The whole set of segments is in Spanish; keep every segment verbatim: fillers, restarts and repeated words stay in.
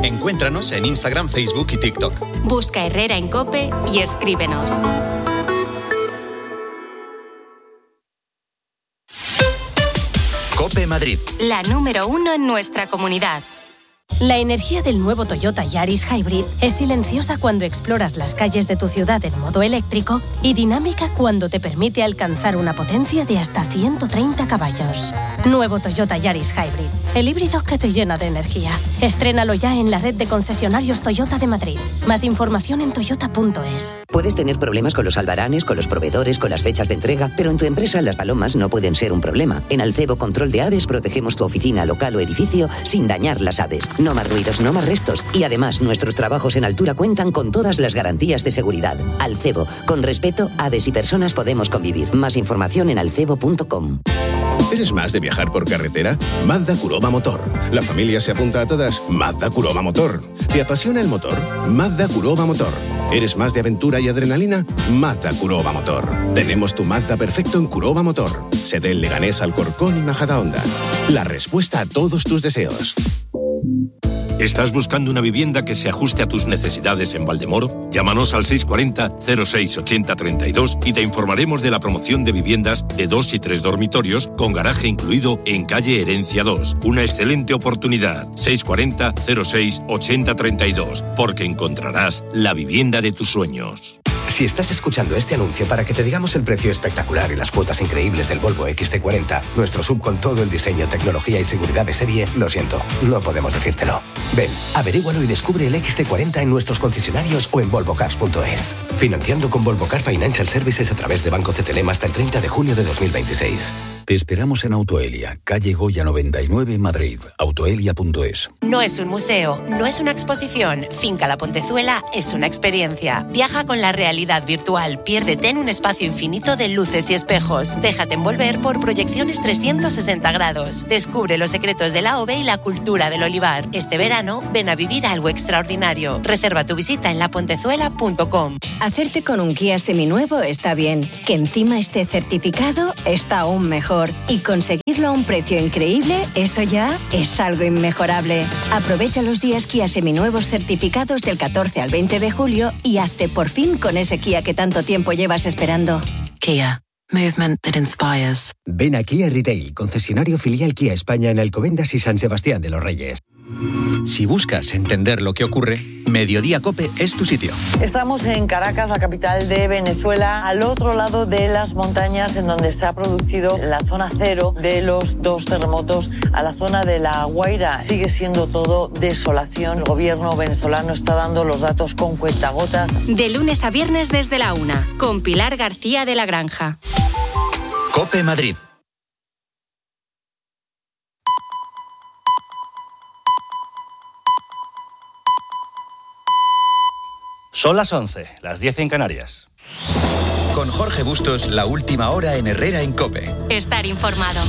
Encuéntranos en Instagram, Facebook y TikTok. Busca Herrera en COPE y escríbenos. COPE Madrid. La número uno en nuestra comunidad. La energía del nuevo Toyota Yaris Hybrid es silenciosa cuando exploras las calles de tu ciudad en modo eléctrico y dinámica cuando te permite alcanzar una potencia de hasta ciento treinta caballos. Nuevo Toyota Yaris Hybrid, el híbrido que te llena de energía. Estrénalo ya en la red de concesionarios Toyota de Madrid. Más información en toyota punto es. Puedes tener problemas con los albaranes, con los proveedores, con las fechas de entrega, pero en tu empresa las palomas no pueden ser un problema. En Alcebo Control de Aves protegemos tu oficina, local o edificio sin dañar las aves. No más ruidos, no más restos. Y además, nuestros trabajos en altura cuentan con todas las garantías de seguridad. Alcebo, con respeto, aves y personas podemos convivir. Más información en alcebo punto com. ¿Eres más de viajar por carretera? Mazda Kurova Motor. La familia se apunta a todas. Mazda Kurova Motor. ¿Te apasiona el motor? Mazda Kurova Motor. ¿Eres más de aventura y adrenalina? Mazda Kurova Motor. Tenemos tu Mazda perfecto en Kurova Motor. Sede en Leganés, Alcorcón y Majadahonda. La respuesta a todos tus deseos. ¿Estás buscando una vivienda que se ajuste a tus necesidades en Valdemoro? Llámanos al seis cuatro cero, cero seis ocho cero tres dos y te informaremos de la promoción de viviendas de dos y tres dormitorios con garaje incluido en calle Herencia dos. Una excelente oportunidad. seis cuatro cero, cero seis ocho cero tres dos, porque encontrarás la vivienda de tus sueños. Si estás escuchando este anuncio para que te digamos el precio espectacular y las cuotas increíbles del Volvo equis ce cuarenta, nuestro sub con todo el diseño, tecnología y seguridad de serie, lo siento, no podemos decírtelo. Ven, averígualo y descubre el equis ce cuarenta en nuestros concesionarios o en volvo cars punto es. Financiando con Volvo Car Financial Services a través de Banco C T L M hasta el treinta de junio de dos mil veintiséis. Te esperamos en Autoelia, calle Goya noventa y nueve, Madrid. autoelia punto es. No es un museo, no es una exposición. Finca La Pontezuela es una experiencia. Viaja con la realidad virtual, piérdete en un espacio infinito de luces y espejos. Déjate envolver por proyecciones trescientos sesenta grados. Descubre los secretos de la O V E y la cultura del olivar. Este verano, ven a vivir algo extraordinario. Reserva tu visita en la pontezuela punto com. Hacerte con un Kia seminuevo está bien. Que encima esté certificado está aún mejor. Y conseguirlo a un precio increíble, eso ya es algo inmejorable. Aprovecha los días Kia seminuevos certificados del catorce al veinte de julio y hazte por fin con ese Kia que tanto tiempo llevas esperando. Kia. Movement that inspires. Ven a Kia Retail, concesionario filial Kia España en Alcobendas y San Sebastián de los Reyes. Si buscas entender lo que ocurre, Mediodía COPE es tu sitio. Estamos en Caracas, la capital de Venezuela, al otro lado de las montañas en donde se ha producido la zona cero de los dos terremotos. A la zona de La Guaira sigue siendo todo desolación. El gobierno venezolano está dando los datos con cuentagotas. De lunes a viernes desde la una, con Pilar García de la Granja. COPE Madrid. Son las once, las diez en Canarias. Con Jorge Bustos, la última hora en Herrera en COPE. Estar informado.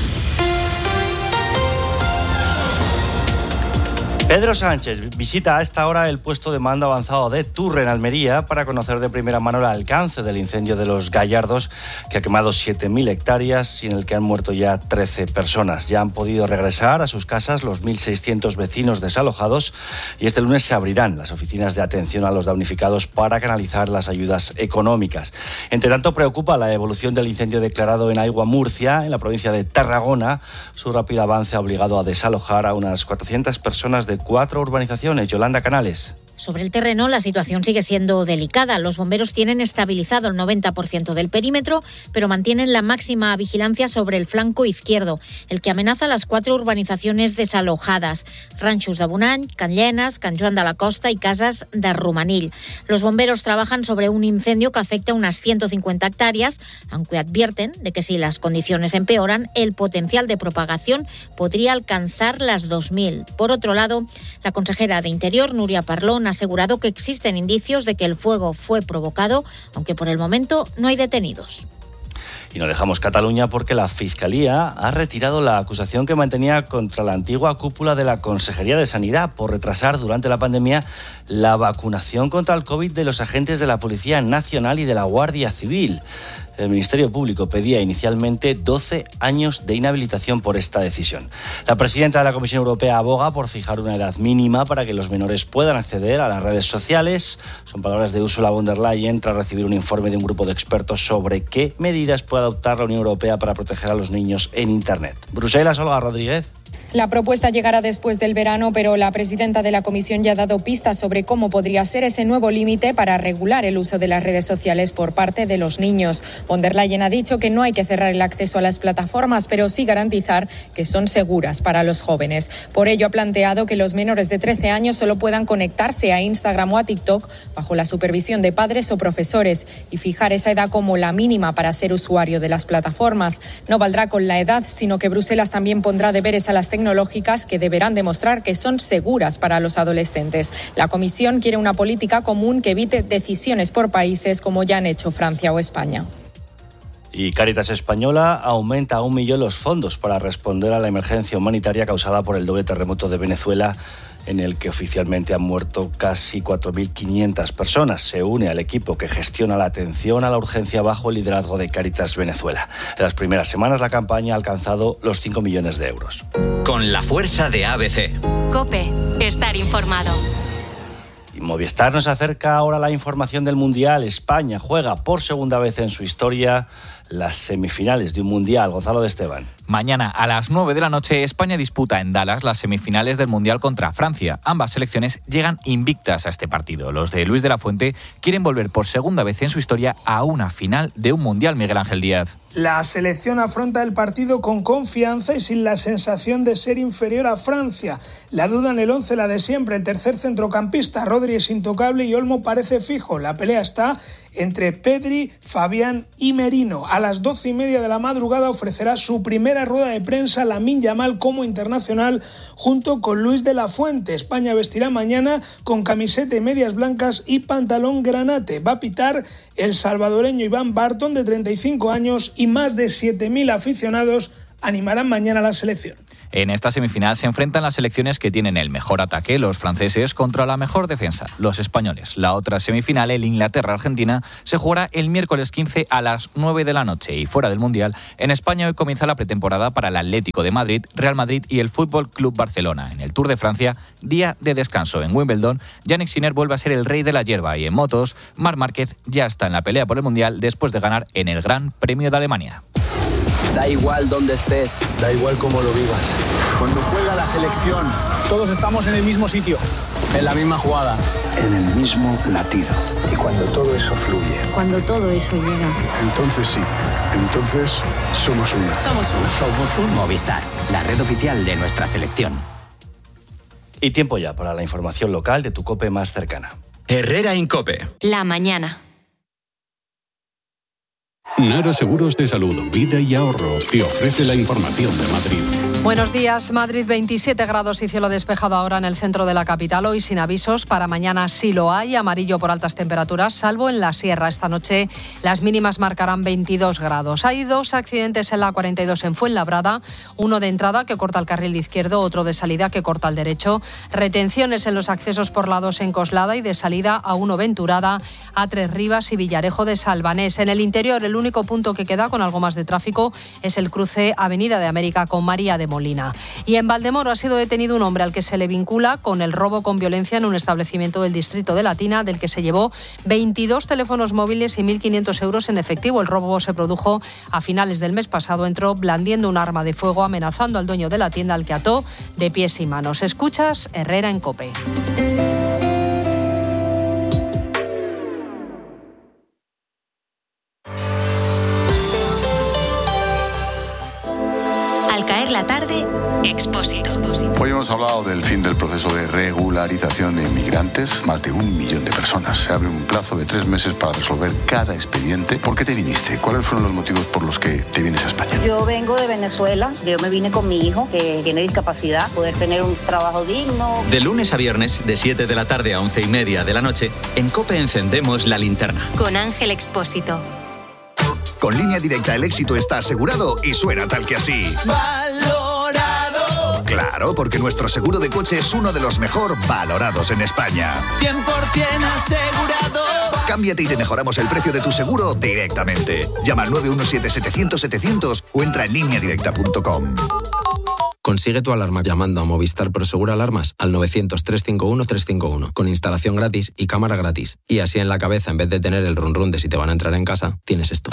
Pedro Sánchez visita a esta hora el puesto de mando avanzado de Turre en Almería para conocer de primera mano el alcance del incendio de Los Gallardos, que ha quemado siete mil hectáreas y en el que han muerto ya trece personas. Ya han podido regresar a sus casas los mil seiscientos vecinos desalojados y este lunes se abrirán las oficinas de atención a los damnificados para canalizar las ayudas económicas. Entre tanto, preocupa la evolución del incendio declarado en Aigua Murcia, en la provincia de Tarragona. Su rápido avance ha obligado a desalojar a unas cuatrocientas personas de cuatro urbanizaciones. Yolanda Canales. Sobre el terreno, la situación sigue siendo delicada. Los bomberos tienen estabilizado el noventa por ciento del perímetro, pero mantienen la máxima vigilancia sobre el flanco izquierdo, el que amenaza las cuatro urbanizaciones desalojadas: Ranxos de Bonany, Can Llenas, Can Joan de la Costa y Casas de Romanil. Los bomberos trabajan sobre un incendio que afecta a unas ciento cincuenta hectáreas, aunque advierten de que si las condiciones empeoran, el potencial de propagación podría alcanzar las dos mil. Por otro lado, la consejera de Interior, Núria Parlon, ha asegurado que existen indicios de que el fuego fue provocado, aunque por el momento no hay detenidos. Y no dejamos Cataluña porque la Fiscalía ha retirado la acusación que mantenía contra la antigua cúpula de la Consejería de Sanidad por retrasar durante la pandemia la vacunación contra el COVID de los agentes de la Policía Nacional y de la Guardia Civil. El Ministerio Público pedía inicialmente doce años de inhabilitación por esta decisión. La presidenta de la Comisión Europea aboga por fijar una edad mínima para que los menores puedan acceder a las redes sociales. Son palabras de Ursula von der Leyen tras recibir un informe de un grupo de expertos sobre qué medidas puede adoptar la Unión Europea para proteger a los niños en Internet. Bruselas, Olga Rodríguez. La propuesta llegará después del verano, pero la presidenta de la Comisión ya ha dado pistas sobre cómo podría ser ese nuevo límite para regular el uso de las redes sociales por parte de los niños. Von der Leyen ha dicho que no hay que cerrar el acceso a las plataformas, pero sí garantizar que son seguras para los jóvenes. Por ello ha planteado que los menores de trece años solo puedan conectarse a Instagram o a TikTok bajo la supervisión de padres o profesores y fijar esa edad como la mínima para ser usuario de las plataformas. No valdrá con la edad, sino que Bruselas también pondrá deberes a las tecnológicas que deberán demostrar que son seguras para los adolescentes. La Comisión quiere una política común que evite decisiones por países como ya han hecho Francia o España. Y Cáritas Española aumenta a un millón los fondos para responder a la emergencia humanitaria causada por el doble terremoto de Venezuela, en el que oficialmente han muerto casi cuatro mil quinientas personas. Se une al equipo que gestiona la atención a la urgencia bajo el liderazgo de Cáritas Venezuela. En las primeras semanas la campaña ha alcanzado los cinco millones de euros. Con la fuerza de A B C. COPE, estar informado. Y Movistar nos acerca ahora la información del Mundial. España juega por segunda vez en su historia las semifinales de un Mundial. Gonzalo de Esteban. Mañana a las nueve de la noche España disputa en Dallas las semifinales del Mundial contra Francia. Ambas selecciones llegan invictas a este partido. Los de Luis de la Fuente quieren volver por segunda vez en su historia a una final de un Mundial. Miguel Ángel Díaz. La selección afronta el partido con confianza y sin la sensación de ser inferior a Francia. La duda en el once, la de siempre. El tercer centrocampista, Rodri, es intocable y Olmo parece fijo. La pelea está entre Pedri, Fabián y Merino. A las doce y media de la madrugada ofrecerá su primera rueda de prensa Lamine Yamal como internacional junto con Luis de la Fuente. España vestirá mañana con camiseta y medias blancas y pantalón granate. Va a pitar el salvadoreño Iván Barton, de treinta y cinco años, y más de siete mil aficionados animarán mañana a la selección. En esta semifinal se enfrentan las selecciones que tienen el mejor ataque, los franceses, contra la mejor defensa, los españoles. La otra semifinal, el Inglaterra-Argentina, se jugará el miércoles quince a las nueve de la noche. Y fuera del Mundial, en España hoy comienza la pretemporada para el Atlético de Madrid, Real Madrid y el Fútbol Club Barcelona. En el Tour de Francia, día de descanso. En Wimbledon, Jannik Sinner vuelve a ser el rey de la hierba. Y en motos, Marc Márquez ya está en la pelea por el Mundial después de ganar en el Gran Premio de Alemania. Da igual dónde estés, da igual cómo lo vivas. Cuando juega la selección, todos estamos en el mismo sitio, en la misma jugada, en el mismo latido. Y cuando todo eso fluye, cuando todo eso llega, entonces sí, entonces somos uno. Somos uno. Somos uno. Movistar, la red oficial de nuestra selección. Y tiempo ya para la información local de tu COPE más cercana. Herrera Incope. La mañana. Nara Seguros de Salud, Vida y Ahorro te ofrece la información de Madrid. Buenos días. Madrid, veintisiete grados y cielo despejado ahora en el centro de la capital. Hoy sin avisos. Para mañana sí lo hay. Amarillo por altas temperaturas, salvo en la sierra. Esta noche las mínimas marcarán veintidós grados. Hay dos accidentes en la cuarenta y dos en Fuenlabrada. Uno de entrada que corta el carril izquierdo, otro de salida que corta el derecho. Retenciones en los accesos por la dos en Coslada y de salida a uno Venturada, a Tres Rivas y Villarejo de Salvanés. En el interior, el único punto que queda con algo más de tráfico es el cruce Avenida de América con María de Molina. Y en Valdemoro ha sido detenido un hombre al que se le vincula con el robo con violencia en un establecimiento del distrito de Latina, del que se llevó veintidós teléfonos móviles y mil quinientos euros en efectivo. El robo se produjo a finales del mes pasado. Entró blandiendo un arma de fuego, amenazando al dueño de la tienda, al que ató de pies y manos. Escuchas Herrera en COPE. La tarde, Expósito. Hoy hemos hablado del fin del proceso de regularización de inmigrantes. Más de un millón de personas. Se abre un plazo de tres meses para resolver cada expediente. ¿Por qué te viniste? ¿Cuáles fueron los motivos por los que te vienes a España? Yo vengo de Venezuela. Yo me vine con mi hijo, que tiene discapacidad, poder tener un trabajo digno. De lunes a viernes, de siete de la tarde a once y media de la noche, en COPE encendemos la linterna. Con Ángel Expósito. Con Línea Directa el éxito está asegurado y suena tal que así. Valorado, Claro, porque nuestro seguro de coche es uno de los mejor valorados en España. cien por ciento asegurado. Cámbiate y te mejoramos el precio de tu seguro directamente. Llama al nueve uno siete setecientos setecientos o entra en línea directa punto com. Consigue tu alarma llamando a Movistar Prosegur Alarmas al novecientos, trescientos cincuenta y uno, trescientos cincuenta y uno, con instalación gratis y cámara gratis. Y así en la cabeza, en vez de tener el run run de si te van a entrar en casa, tienes esto.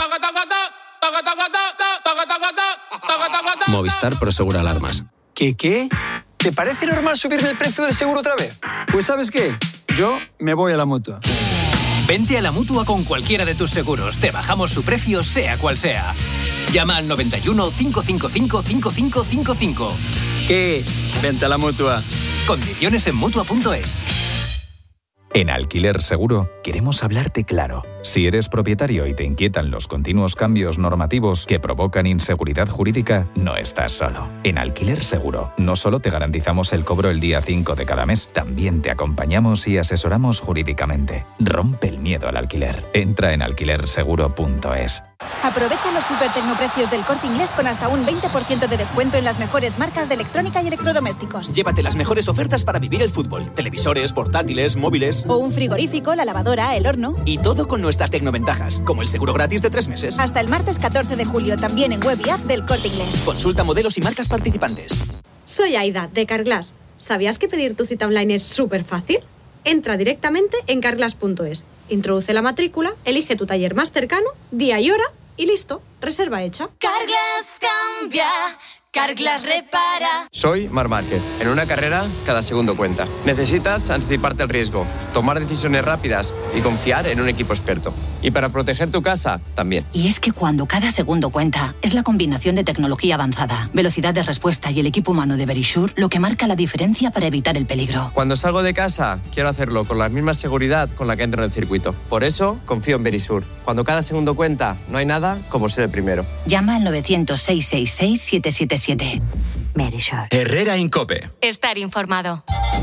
Movistar Prosegur Alarmas. ¿Qué qué? ¿Te parece normal subirme el precio del seguro otra vez? Pues ¿sabes qué? Yo me voy a la Mutua. Vente a la Mutua con cualquiera de tus seguros. Te bajamos su precio, sea cual sea. Llama al noventa y uno, cinco cinco cinco, cinco cinco cinco cinco. ¿Qué? Vente a la Mutua. Condiciones en Mutua punto es. En Alquiler Seguro queremos hablarte claro. Si eres propietario y te inquietan los continuos cambios normativos que provocan inseguridad jurídica, no estás solo. En Alquiler Seguro no solo te garantizamos el cobro el día cinco de cada mes, también te acompañamos y asesoramos jurídicamente. Rompe el miedo al alquiler. Entra en alquiler seguro punto es. Aprovecha los super tecnoprecios del Corte Inglés con hasta un veinte por ciento de descuento en las mejores marcas de electrónica y electrodomésticos. Llévate las mejores ofertas para vivir el fútbol. Televisores, portátiles, móviles. O un frigorífico, la lavadora, el horno. Y todo con nuestras tecnoventajas, como el seguro gratis de tres meses. Hasta el martes catorce de julio, también en web y app del Corte Inglés. Consulta modelos y marcas participantes. Soy Aida, de Carglass. ¿Sabías que pedir tu cita online es súper fácil? Entra directamente en carglass punto es. Introduce la matrícula, elige tu taller más cercano, día y hora, y listo, reserva hecha. Carglass cambia, Carglass repara. Soy Marc Márquez. En una carrera, cada segundo cuenta. Necesitas anticiparte al riesgo, tomar decisiones rápidas y confiar en un equipo experto. Y para proteger tu casa, también. Y es que cuando cada segundo cuenta, es la combinación de tecnología avanzada, velocidad de respuesta y el equipo humano de Verisure lo que marca la diferencia para evitar el peligro. Cuando salgo de casa, quiero hacerlo con la misma seguridad con la que entro en el circuito. Por eso, confío en Verisure. Cuando cada segundo cuenta, no hay nada como ser el primero. Llama al novecientos, seiscientos sesenta y seis, siete siete siete. Verisure. Herrera Incope. Estar informado.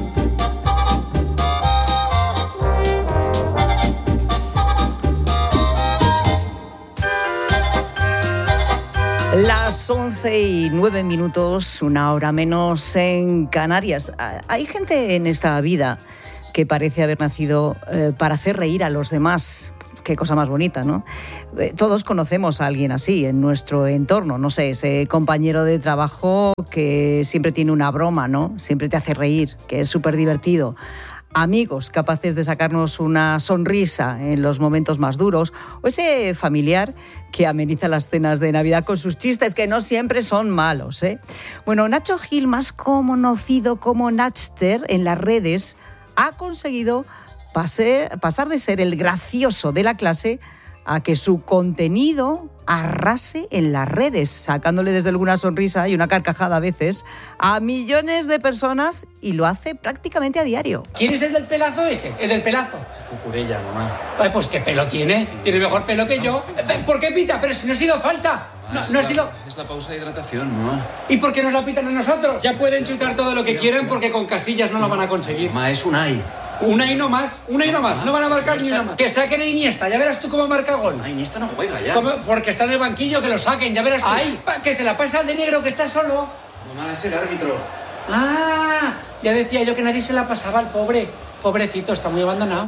Las once y nueve minutos, una hora menos en Canarias. Hay gente en esta vida que parece haber nacido eh, para hacer reír a los demás. Qué cosa más bonita, ¿no? Eh, todos conocemos a alguien así en nuestro entorno, no sé, ese compañero de trabajo que siempre tiene una broma, ¿no? Siempre te hace reír, que es súper divertido. Amigos capaces de sacarnos una sonrisa en los momentos más duros, o ese familiar que ameniza las cenas de Navidad con sus chistes, que no siempre son malos, ¿eh? Bueno, Nacho Gil, más conocido como Nachster en las redes, ha conseguido pase, pasar de ser el gracioso de la clase a que su contenido arrase en las redes, sacándole desde alguna sonrisa y una carcajada a veces a millones de personas, y lo hace prácticamente a diario. ¿Quién es el del pelazo ese? ¿El del pelazo? Cucurella, mamá. Ay, pues qué pelo tiene. Tiene mejor pelo que yo. ¿Por qué pita? Pero si no ha sido falta. No, no ha sido... Es la pausa de hidratación, mamá. ¿Y por qué nos la pitan a nosotros? Ya pueden chutar todo lo que quieran porque con Casillas no lo van a conseguir. Mamá, es un ay. Una y no más, una y no más. No van a marcar ni una más. Que saquen a Iniesta, ya verás tú cómo marca gol. Ay, Iniesta no juega ya. ¿Cómo? Porque está en el banquillo, que lo saquen, ya verás tú. Ay, que se la pasa al de negro, que está solo. Mamá, es el árbitro. Ah, ya decía yo que nadie se la pasaba al pobre. Pobrecito, está muy abandonado.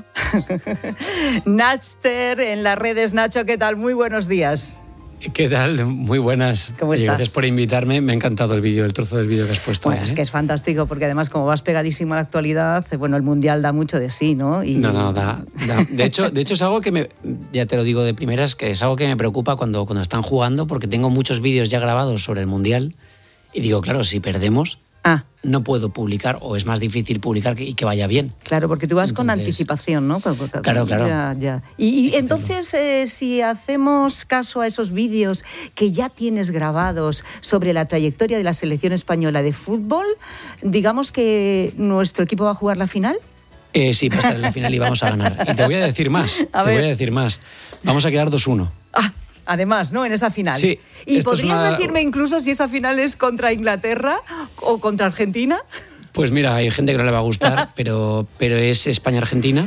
Nachster en las redes. Nacho, ¿qué tal? Muy buenos días. ¿Qué tal? Muy buenas. ¿Cómo estás? Gracias por invitarme. Me ha encantado el vídeo, el trozo del vídeo que has puesto. Bueno, ¿eh? Es que es fantástico, porque además, como vas pegadísimo a la actualidad, bueno, el Mundial da mucho de sí, ¿no? Y... No, no, da, da. De hecho, de hecho, es algo que me, ya te lo digo de primeras, que es algo que me preocupa cuando, cuando están jugando, porque tengo muchos vídeos ya grabados sobre el Mundial y digo, claro, si perdemos... Ah. no puedo publicar, o es más difícil publicar y que vaya bien. Claro, porque tú vas entonces, con anticipación, ¿no? Claro, claro. Ya, ya. Y, y entonces, eh, si hacemos caso a esos vídeos que ya tienes grabados sobre la trayectoria de la selección española de fútbol, digamos que nuestro equipo va a jugar la final. Eh, sí, va a estar en la final y vamos a ganar. Y te voy a decir más, a te ver. voy a decir más. Vamos a quedar dos uno. Ah, además, ¿no? En esa final. Sí. ¿Y esto podrías es una... decirme incluso si esa final es contra Inglaterra o contra Argentina? Pues mira, hay gente que no le va a gustar, pero, pero es España-Argentina.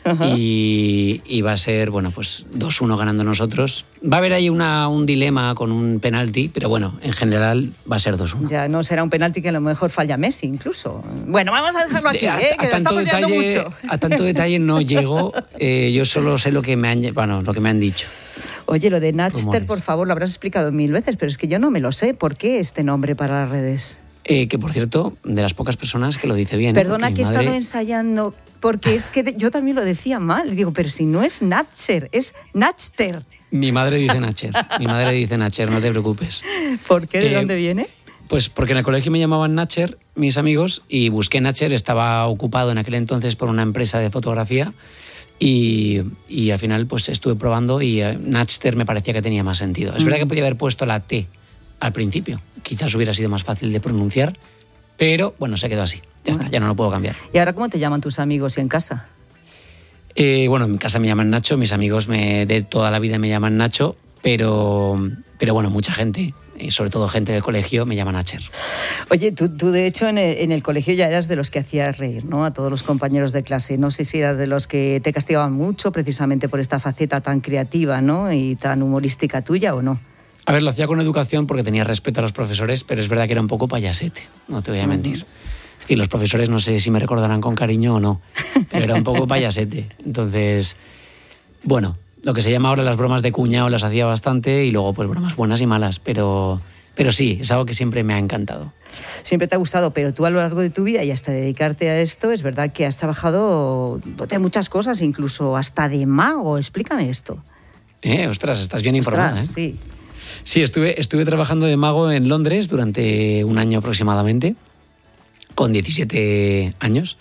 y, y va a ser, bueno, pues dos uno ganando nosotros. Va a haber ahí una, un dilema con un penalti, pero bueno, en general va a ser dos uno. Ya no será un penalti que a lo mejor falla Messi incluso. Bueno, vamos a dejarlo aquí, a, ¿eh? a que lo estamos liando detalle, mucho. A tanto detalle no llego, eh, yo solo sé lo que me han, bueno, lo que me han dicho. Oye, lo de Natchter, por favor, lo habrás explicado mil veces, pero es que yo no me lo sé. ¿Por qué este nombre para las redes? Eh, que, por cierto, de las pocas personas que lo dice bien. Perdona ¿eh? que he madre... estado ensayando, porque es que de, yo también lo decía mal. Digo, pero si no es Natcher, es Natchter. Mi madre dice Natcher, mi madre dice Natcher, no te preocupes. ¿Por qué? ¿De eh, dónde viene? Pues porque en el colegio me llamaban Natcher, mis amigos, y busqué Natcher, estaba ocupado en aquel entonces por una empresa de fotografía, y, y al final pues estuve probando y eh, Natcher me parecía que tenía más sentido. Es mm. verdad que podía haber puesto la T al principio, quizás hubiera sido más fácil de pronunciar, pero bueno, se quedó así, ya bueno. está, ya no lo puedo cambiar. ¿Y ahora cómo te llaman tus amigos y en casa? Eh, bueno, en mi casa me llaman Nacho, mis amigos me, de toda la vida me llaman Nacho, pero, pero bueno, mucha gente, y sobre todo gente del colegio, me llama Natcher. Oye, tú, tú de hecho en el, en el colegio ya eras de los que hacías reír, ¿no? A todos los compañeros de clase. No sé si eras de los que te castigaban mucho precisamente por esta faceta tan creativa, ¿no? Y tan humorística tuya, ¿o no? A ver, lo hacía con educación porque tenía respeto a los profesores, pero es verdad que era un poco payasete, no te voy a mentir. Es decir, los profesores no sé si me recordarán con cariño o no, pero era un poco payasete. Entonces, bueno, lo que se llama ahora las bromas de cuñado las hacía bastante y luego pues bromas buenas y malas, pero, pero sí, es algo que siempre me ha encantado. Siempre te ha gustado, pero tú a lo largo de tu vida y hasta dedicarte a esto, es verdad que has trabajado de muchas cosas, incluso hasta de mago. Explícame esto. Eh, ostras, estás bien informada. Ostras, ¿eh? sí. Sí, estuve, estuve trabajando de mago en Londres durante un año aproximadamente, con diecisiete años.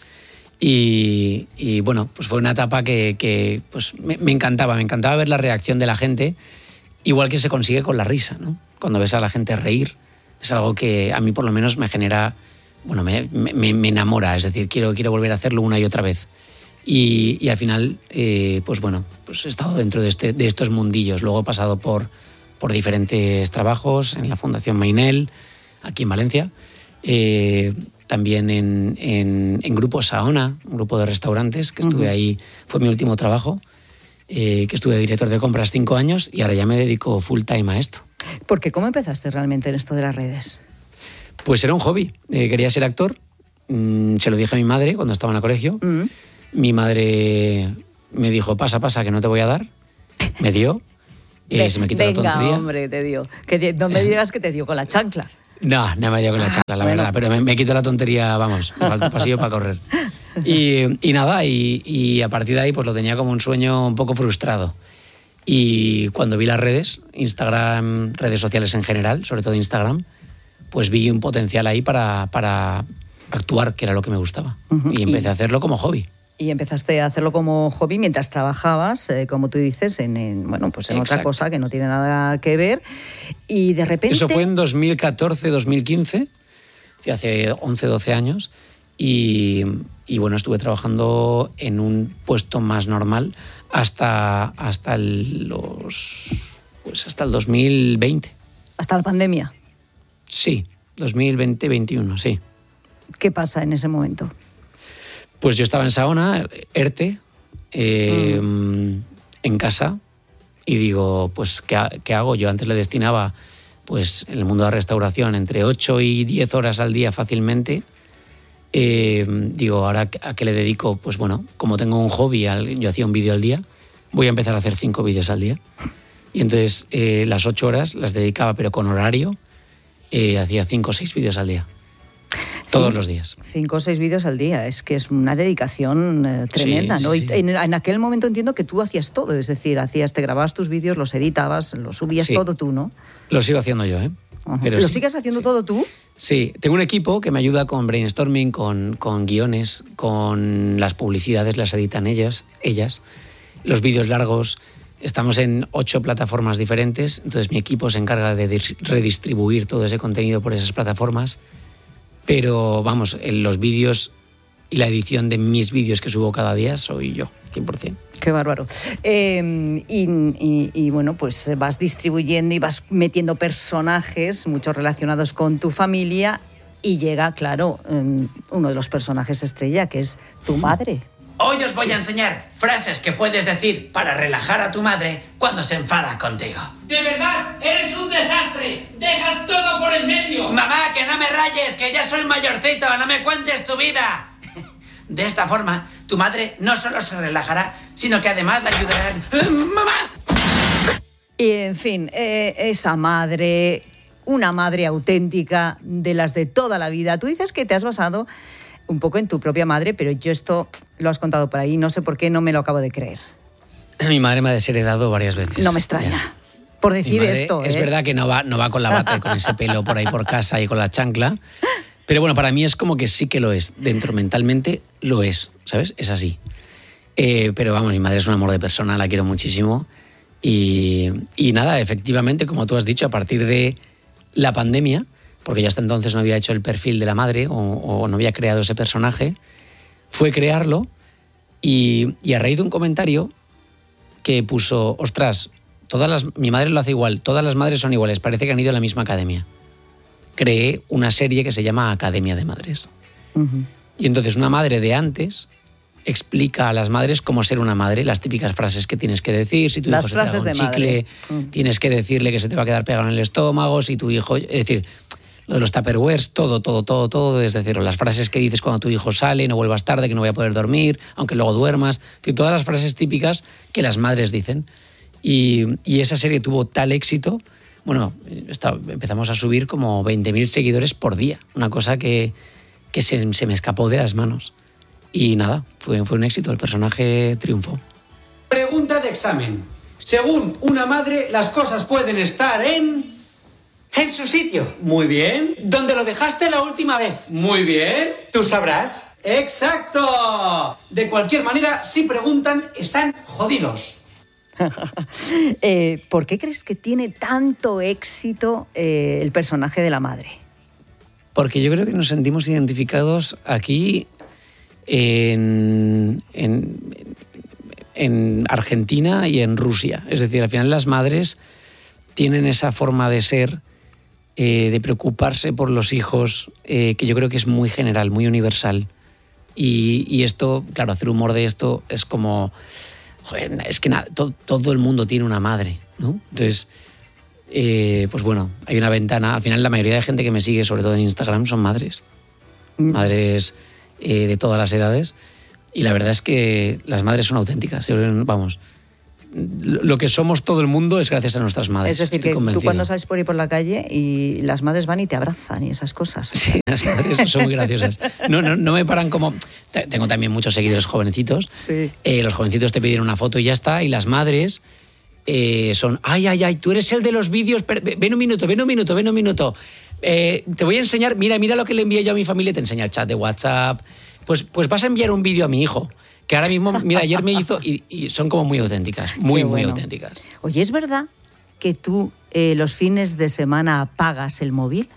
Y, y bueno, pues fue una etapa que, que pues me, me encantaba, me encantaba ver la reacción de la gente, igual que se consigue con la risa, ¿no? Cuando ves a la gente reír, es algo que a mí por lo menos me genera, bueno, me, me, me enamora, es decir, quiero, quiero volver a hacerlo una y otra vez. Y, y al final, eh, pues bueno, pues he estado dentro de, este, de estos mundillos, luego he pasado por... por diferentes trabajos en la Fundación Mainel, aquí en Valencia, eh, también en, en, en Grupo Saona, un grupo de restaurantes, que estuve uh-huh. ahí, fue mi último trabajo, eh, que estuve de director de compras cinco años y ahora ya me dedico full time a esto. ¿Por qué? ¿Cómo empezaste realmente en esto de las redes? Pues era un hobby, eh, quería ser actor, mm, se lo dije a mi madre cuando estaba en el colegio, uh-huh. mi madre me dijo, pasa, pasa, que no te voy a dar, me dio. Eh, Ve, se me quitó venga, la tontería. hombre, te dio. Que no me digas que te dio con la chancla. No, no me dio con la chancla, la bueno. verdad. Pero me, me quitó la tontería, vamos, me faltó pasillo para correr. Y, y nada, y, y a partir de ahí pues lo tenía como un sueño un poco frustrado. Y cuando vi las redes, Instagram, redes sociales en general, sobre todo Instagram, pues vi un potencial ahí para, para actuar, que era lo que me gustaba. Uh-huh. Y empecé y... a hacerlo como hobby. Y empezaste a hacerlo como hobby mientras trabajabas, eh, como tú dices, en, en, bueno, pues en otra cosa que no tiene nada que ver. Y de repente... Eso fue en dos mil catorce, dos mil quince, hace once, doce años. Y, y bueno, estuve trabajando en un puesto más normal hasta, hasta, el, los, pues hasta el dos mil veinte. ¿Hasta la pandemia? Sí, dos mil veinte veintiuno, sí. ¿ ¿Qué pasa en ese momento? Pues yo estaba en Saona, ERTE, eh, mm. en casa, y digo, pues, ¿qué, ¿qué hago? Yo antes le destinaba, pues, en el mundo de la restauración, entre ocho y diez horas al día fácilmente. Eh, digo, ¿ahora a qué le dedico? Pues bueno, como tengo un hobby, yo hacía un vídeo al día, voy a empezar a hacer cinco vídeos al día. Y entonces eh, las ocho horas las dedicaba, pero con horario, eh, hacía cinco o seis vídeos al día. Todos sí, los días. Cinco o seis vídeos al día, es que es una dedicación eh, tremenda, sí, ¿no? Sí, sí. Y en, en aquel momento entiendo que tú hacías todo, es decir, hacías, te grababas tus vídeos, los editabas, los subías sí. todo tú, ¿no? Lo sigo haciendo yo, ¿eh? Uh-huh. Pero ¿Lo sí, sigues haciendo sí. todo tú? Sí, tengo un equipo que me ayuda con brainstorming, con, con guiones, con las publicidades, las editan ellas, ellas, los vídeos largos. Estamos en ocho plataformas diferentes, entonces mi equipo se encarga de redistribuir todo ese contenido por esas plataformas. Pero, vamos, en los vídeos y la edición de mis vídeos que subo cada día soy yo, cien por ciento. Qué bárbaro. Eh, y, y, y, bueno, pues vas distribuyendo y vas metiendo personajes, muchos relacionados con tu familia, y llega, claro, um, uno de los personajes estrella, que es tu madre. Hoy os voy a enseñar frases que puedes decir para relajar a tu madre cuando se enfada contigo. ¡De verdad! ¡Eres un desastre! ¡Dejas todo por en medio! Mamá, que no me rayes, que ya soy mayorcito, no me cuentes tu vida. De esta forma, tu madre no solo se relajará, sino que además la ayudarán. ¡Mamá! Y en fin, eh, esa madre, una madre auténtica de las de toda la vida. Tú dices que te has basado un poco en tu propia madre, pero yo esto lo has contado por ahí, no sé por qué, no me lo acabo de creer. Mi madre me ha desheredado varias veces. No me extraña. Ya. Por decir esto, Es ¿eh? verdad que no va, no va con la bata y con ese pelo por ahí por casa y con la chancla, pero bueno, para mí es como que sí que lo es. Dentro mentalmente lo es, ¿sabes? Es así. Eh, pero vamos, mi madre es un amor de persona, la quiero muchísimo. Y, y nada, efectivamente, como tú has dicho, a partir de la pandemia, porque ya hasta entonces no había hecho el perfil de la madre o, o no había creado ese personaje, fue crearlo y, y a raíz de un comentario que puso, ostras, todas las, mi madre lo hace igual, todas las madres son iguales, parece que han ido a la misma academia. Creé una serie que se llama Academia de Madres. Uh-huh. Y entonces una madre de antes explica a las madres cómo ser una madre, las típicas frases que tienes que decir, si tu las hijo frases se te haga un chicle, mm. tienes que decirle que se te va a quedar pegado en el estómago, si tu hijo... Es decir, lo de los tupperwares, todo, todo, todo, todo desde cero. Las frases que dices cuando tu hijo sale, no vuelvas tarde, que no voy a poder dormir, aunque luego duermas. Es decir, todas las frases típicas que las madres dicen. Y, y esa serie tuvo tal éxito, bueno, está, empezamos a subir como veinte mil seguidores por día. Una cosa que, que se, se me escapó de las manos. Y nada, fue, fue un éxito, el personaje triunfó. Pregunta de examen. Según una madre, las cosas pueden estar en... En su sitio. Muy bien. ¿Dónde lo dejaste la última vez? Muy bien. Tú sabrás. ¡Exacto! De cualquier manera, si preguntan, están jodidos. eh, ¿Por qué crees que tiene tanto éxito eh, el personaje de la madre? Porque yo creo que nos sentimos identificados aquí en, en, en Argentina y en Rusia. Es decir, al final las madres tienen esa forma de ser, eh, de preocuparse por los hijos, eh, que yo creo que es muy general, muy universal. Y, y esto, claro, hacer humor de esto es como... Joder, es que nada, to, todo el mundo tiene una madre, ¿no? Entonces, eh, pues bueno, hay una ventana. Al final la mayoría de gente que me sigue, sobre todo en Instagram, son madres. Mm. Madres eh, de todas las edades. Y la verdad es que las madres son auténticas. Vamos... Lo que somos todo el mundo es gracias a nuestras madres. Es decir, que tú cuando sales por ahí por la calle y las madres van y te abrazan y esas cosas. Sí, las madres son muy graciosas. No, no, no me paran como... Tengo también muchos seguidores jovencitos. Sí. Eh, los jovencitos te piden una foto y ya está. Y las madres eh, son... Ay, ay, ay, tú eres el de los vídeos... Ven un minuto, ven un minuto, ven un minuto. Eh, te voy a enseñar... Mira, mira lo que le envié yo a mi familia. Te enseña el chat de WhatsApp. Pues, pues vas a enviar un vídeo a mi hijo. Que ahora mismo, mira, ayer me hizo... Y, y son como muy auténticas, muy, bueno. muy auténticas. Oye, ¿es verdad que tú eh, los fines de semana apagas el móvil?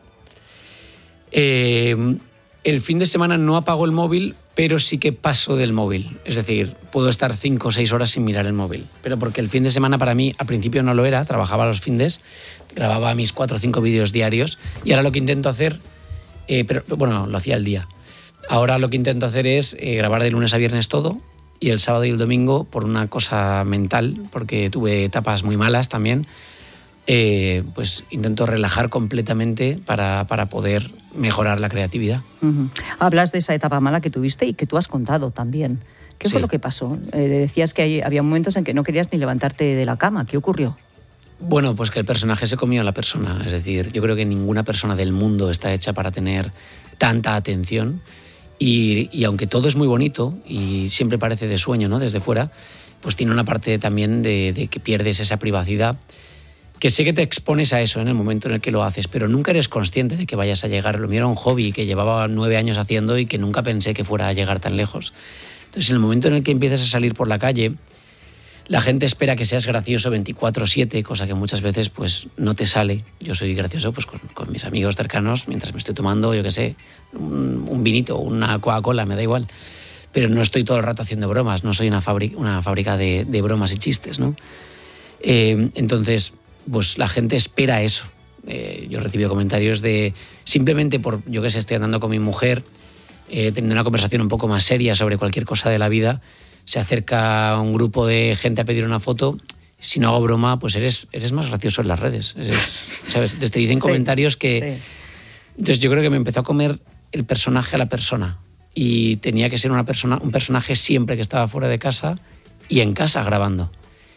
Eh, el fin de semana no apago el móvil, pero sí que paso del móvil. Es decir, puedo estar cinco o seis horas sin mirar el móvil. Pero porque el fin de semana para mí, al principio no lo era, trabajaba los findes, grababa mis cuatro o cinco vídeos diarios, y ahora lo que intento hacer... Eh, pero bueno, lo hacía al día. Ahora lo que intento hacer es eh, grabar de lunes a viernes todo, y el sábado y el domingo, por una cosa mental, porque tuve etapas muy malas también, eh, pues intento relajar completamente para, para poder mejorar la creatividad. Uh-huh. Hablas de esa etapa mala que tuviste y que tú has contado también. ¿Qué sí. fue lo que pasó? Eh, decías que hay, había momentos en que no querías ni levantarte de la cama. ¿Qué ocurrió? Bueno, pues que el personaje se comió a la persona. Es decir, yo creo que ninguna persona del mundo está hecha para tener tanta atención. Y, y aunque todo es muy bonito y siempre parece de sueño, ¿no? Desde fuera, pues tiene una parte también de, de que pierdes esa privacidad, que sé que te expones a eso en el momento en el que lo haces, pero nunca eres consciente de que vayas a llegar. Lo mío era un hobby que llevaba nueve años haciendo y que nunca pensé que fuera a llegar tan lejos. Entonces, en el momento en el que empiezas a salir por la calle, la gente espera que seas gracioso veinticuatro siete, cosa que muchas veces pues no te sale. Yo soy gracioso pues con, con mis amigos cercanos mientras me estoy tomando, yo qué sé, un, un vinito, una Coca-Cola, me da igual. Pero no estoy todo el rato haciendo bromas, no soy una fábrica, una fábrica de, de bromas y chistes, ¿no? Eh, entonces, pues la gente espera eso. Eh, yo he recibido comentarios de, simplemente por, yo qué sé, estoy andando con mi mujer eh, teniendo una conversación un poco más seria sobre cualquier cosa de la vida, se acerca un grupo de gente a pedir una foto. Si no hago broma, pues eres, eres más gracioso en las redes. Eres, ¿sabes? Te dicen sí, comentarios que... Sí. Entonces yo creo que me empezó a comer el personaje a la persona. Y tenía que ser una persona, un personaje siempre que estaba fuera de casa y en casa grabando.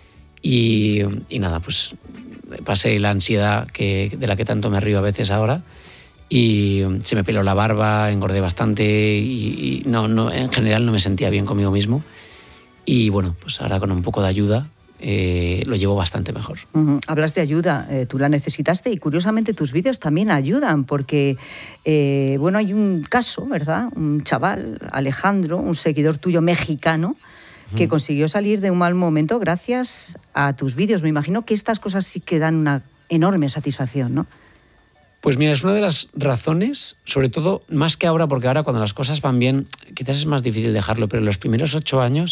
Y, y nada, pues pasé la ansiedad que, de la que tanto me río a veces ahora. Y se me peló la barba, engordé bastante y, y no, no, en general no me sentía bien conmigo mismo. Y bueno, pues ahora con un poco de ayuda eh, lo llevo bastante mejor. Uh-huh. Hablas de ayuda, eh, tú la necesitaste y curiosamente tus vídeos también ayudan porque, eh, bueno, hay un caso, ¿verdad? Un chaval, Alejandro, un seguidor tuyo mexicano, que uh-huh. consiguió salir de un mal momento gracias a tus vídeos. Me imagino que estas cosas sí que dan una enorme satisfacción, ¿no? Pues mira, es una de las razones, sobre todo más que ahora, porque ahora cuando las cosas van bien, quizás es más difícil dejarlo, pero en los primeros ocho años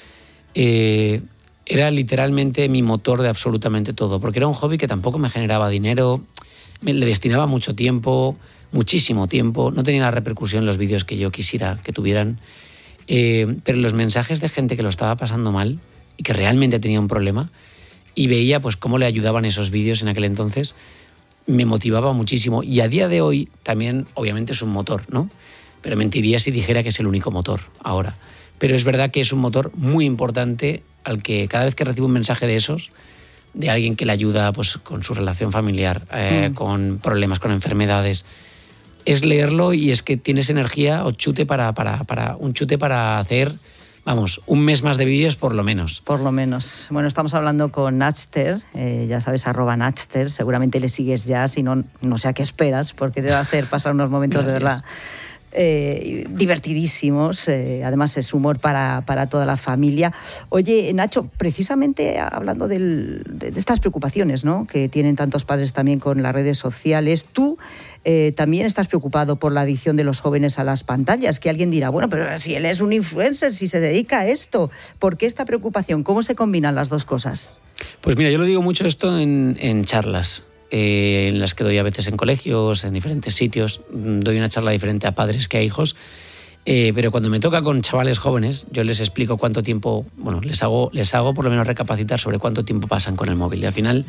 eh, era literalmente mi motor de absolutamente todo, porque era un hobby que tampoco me generaba dinero, me, le destinaba mucho tiempo, muchísimo tiempo, no tenía la repercusión en los vídeos que yo quisiera que tuvieran, eh, pero los mensajes de gente que lo estaba pasando mal y que realmente tenía un problema, y veía pues cómo le ayudaban esos vídeos en aquel entonces, me motivaba muchísimo. Y a día de hoy también, obviamente, es un motor, ¿no? Pero mentiría si dijera que es el único motor ahora. Pero es verdad que es un motor muy importante al que cada vez que recibo un mensaje de esos, de alguien que le ayuda pues, con su relación familiar, eh, mm. con problemas, con enfermedades, es leerlo y es que tienes energía o chute para, para, para un chute para hacer... Vamos, un mes más de vídeos por lo menos. Por lo menos. Bueno, estamos hablando con Natchter, eh, ya sabes, arroba Natchter, seguramente le sigues ya, si no, no sé a qué esperas, porque te va a hacer pasar unos momentos de verdad eh, divertidísimos, eh, además es humor para, para toda la familia. Oye, Nacho, precisamente hablando del, de, de estas preocupaciones, ¿no?, que tienen tantos padres también con las redes sociales, tú eh, también estás preocupado por la adicción de los jóvenes a las pantallas, que alguien dirá, bueno, pero si él es un influencer, si se dedica a esto, ¿por qué esta preocupación? ¿Cómo se combinan las dos cosas? Pues mira, yo lo digo mucho esto en, en charlas. Eh, en las que doy a veces en colegios, en diferentes sitios, doy una charla diferente a padres que a hijos, eh, pero cuando me toca con chavales jóvenes, yo les explico cuánto tiempo, bueno, les hago, les hago por lo menos recapacitar sobre cuánto tiempo pasan con el móvil. Y al final,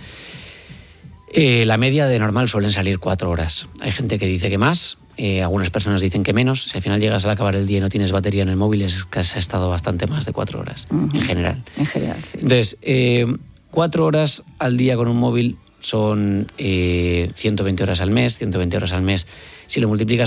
eh, la media de normal suelen salir cuatro horas. Hay gente que dice que más, eh, algunas personas dicen que menos. Si al final llegas a acabar el día y no tienes batería en el móvil, es que has estado bastante más de cuatro horas, uh-huh. en general. En general, sí. Entonces, eh, cuatro horas al día con un móvil son eh, ciento veinte horas al mes, ciento veinte horas al mes. Si lo multiplicas